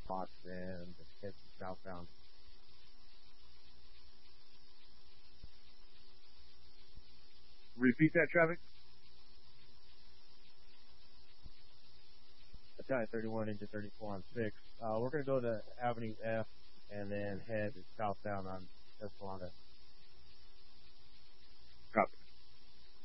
spots and head southbound. Repeat that, traffic. Battalion 31 into 34 on 6. We're going to go to Avenue F and then head southbound on Escalante. Copy.